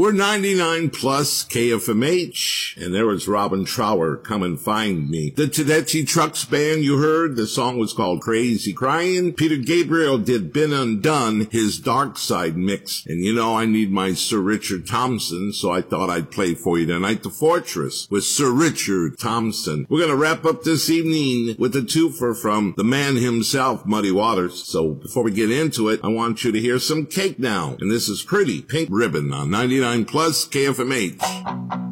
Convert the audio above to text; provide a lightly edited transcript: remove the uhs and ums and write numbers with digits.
We're 99 plus KFMH, and there was Robin Trower, Come and Find Me. The Tedeschi Trucks Band you heard, the song was called Crazy Crying. Peter Gabriel did Been Undone, his Dark Side mix. And you know I need my Sir Richard Thompson, so I thought I'd play for you tonight The Fortress with Sir Richard Thompson. We're going to wrap up this evening with a twofer from the man himself, Muddy Waters. So before we get into it, I want you to hear some Cake now. And this is Pretty Pink Ribbon on 99 plus KFMH.